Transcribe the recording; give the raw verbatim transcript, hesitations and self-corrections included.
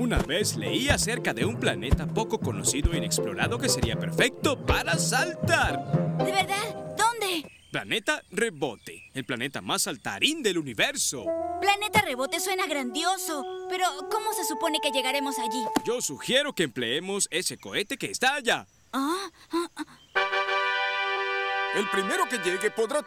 Una vez leí acerca de un planeta poco conocido e inexplorado que sería perfecto para saltar. ¿De verdad? ¿Dónde? Planeta Rebote, el planeta más saltarín del universo. Planeta Rebote suena grandioso, pero ¿cómo se supone que llegaremos allí? Yo sugiero que empleemos ese cohete que está allá. ¿Ah? ¿Ah? El primero que llegue podrá